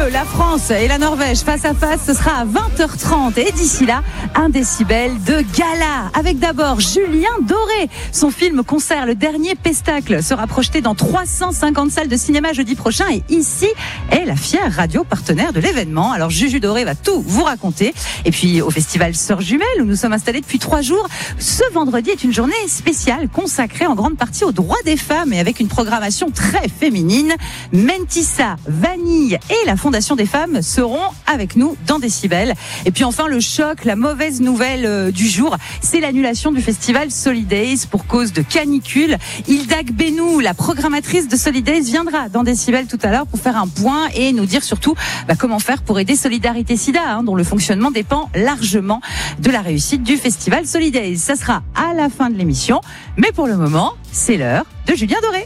la France et la Norvège face à face, ce sera à 20h30. Et d'ici là, 1 décibel de gala. Avec d'abord Julien Doré. Son film concert Le Dernier Pestacle sera projeté dans 350 salles de cinéma jeudi prochain. Et ici est la fière radio partenaire de l'événement. Alors Juju Doré va tout vous raconter. Et puis au festival Sœurs Jumelles, où nous sommes installés depuis 3 jours, ce vendredi est une journée spéciale consacrée en grande partie aux droits des femmes et avec une programmation très féminine. Mentissa, Vanille et la Fondation des femmes seront avec nous dans Décibel. Et puis enfin le choc, la mauvaise nouvelle du jour, c'est l'annulation du festival Solidays pour cause de canicule. Hilda Gbenou, la programmatrice de Solidays, viendra dans Décibel tout à l'heure pour faire un point et nous dire surtout comment faire pour aider Solidarité Sida, dont le fonctionnement dépend largement de la réussite du festival Solidays. Ça sera à la fin de l'émission, mais pour le moment, c'est l'heure de Julien Doré.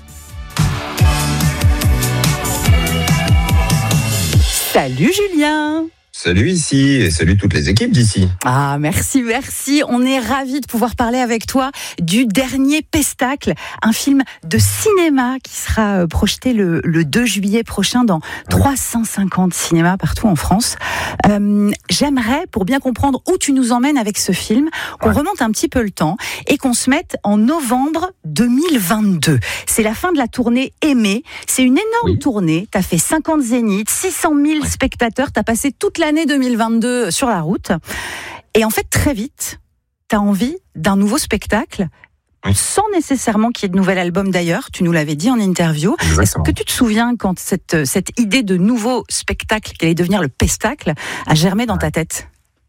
Salut Julien. Salut ici et salut toutes les équipes d'ici. Ah merci. On est ravis de pouvoir parler avec toi du Dernier Pestacle, un film de cinéma qui sera projeté le 2 juillet prochain dans 350 cinémas partout en France. J'aimerais, pour bien comprendre où tu nous emmènes avec ce film, qu'on remonte un petit peu le temps et qu'on se mette en novembre 2022. C'est la fin de la tournée Aimé. C'est une énorme tournée. T'as fait 50 zéniths, 600 000 spectateurs. T'as passé toute l'année 2022 sur la route. Et en fait, très vite, tu as envie d'un nouveau spectacle, sans nécessairement qu'il y ait de nouvel album d'ailleurs. Tu nous l'avais dit en interview. Exactement. Est-ce que tu te souviens quand cette idée de nouveau spectacle, qui allait devenir le Pestacle, a germé dans ta tête ?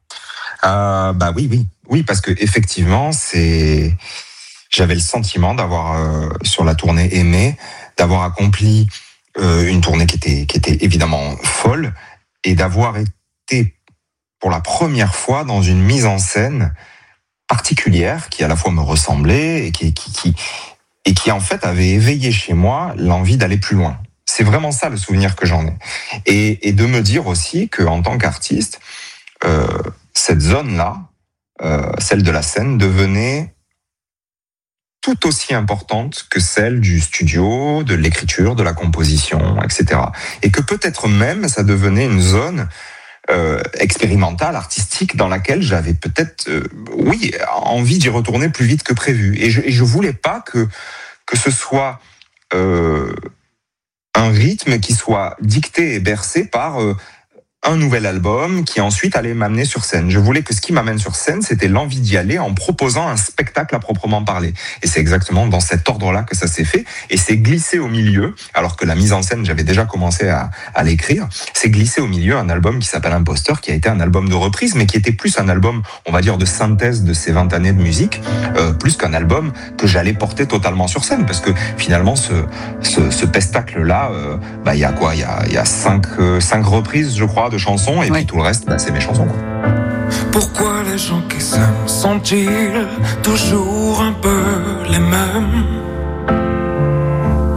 Oui, parce que effectivement, j'avais le sentiment d'avoir, sur la tournée Aimé, d'avoir accompli une tournée qui était évidemment folle, et d'avoir été pour la première fois dans une mise en scène particulière qui à la fois me ressemblait et qui en fait avait éveillé chez moi l'envie d'aller plus loin. C'est vraiment ça le souvenir que j'en ai. Et de me dire aussi qu'en tant qu'artiste, cette zone-là, celle de la scène, devenait tout aussi importante que celle du studio, de l'écriture, de la composition, etc. Et que peut-être même ça devenait une zone expérimentale, artistique, dans laquelle j'avais peut-être, envie d'y retourner plus vite que prévu. Et je voulais pas que ce soit un rythme qui soit dicté et bercé par un nouvel album qui ensuite allait m'amener sur scène. Je voulais que ce qui m'amène sur scène, c'était l'envie d'y aller en proposant un spectacle à proprement parler. Et c'est exactement dans cet ordre-là que ça s'est fait. Et c'est glissé au milieu, alors que la mise en scène, j'avais déjà commencé à l'écrire, c'est glissé au milieu un album qui s'appelle Imposteur, qui a été un album de reprise, mais qui était plus un album, on va dire, de synthèse de ces 20 années de musique, plus qu'un album que j'allais porter totalement sur scène. Parce que finalement, ce pestacle-là, il y a quoi ? Il y a 5 reprises, je crois, de chansons, et puis tout le reste, c'est mes chansons, quoi. Pourquoi les gens qui s'aiment sont-ils toujours un peu les mêmes ?